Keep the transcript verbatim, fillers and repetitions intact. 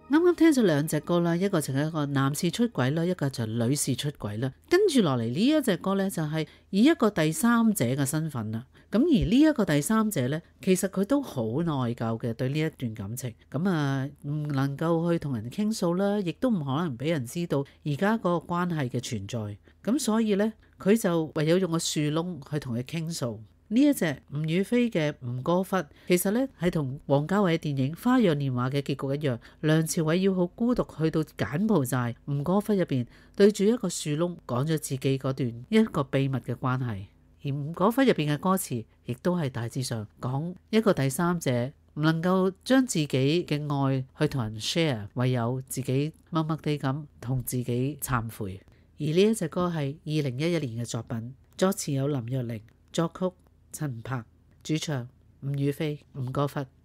啱啱聽咗兩隻歌啦，一個就係一個男士出軌啦，一個就係女士出軌啦。跟住落嚟呢一隻歌呢，就係以一個第三者嘅身份啦。咁而呢一個第三者呢，其實佢都好內疚嘅對呢一段感情。咁啊，唔能夠去同人傾訴啦，亦都唔可能俾人知道而家嗰個關係嘅存在。咁所以呢，佢就唯有用個樹窿去同佢傾訴。呢一隻吳雨霏嘅《吳哥窟》，其實呢係同王家衛電影《花樣年華》嘅結局一樣，梁朝偉要好孤獨去到柬埔寨吳哥窟入邊，對住一個樹窿講咗自己嗰段一個秘密嘅關係。而吳哥窟入邊嘅歌詞，亦都係大致上講一個第三者唔能夠將自己嘅愛去同人 share， 唯有自己默默地咁同自己懺悔。而呢一隻歌係二零一一年嘅作品，作詞有林若寧，作曲陳柏，主唱吳雨霏，吳哥窟。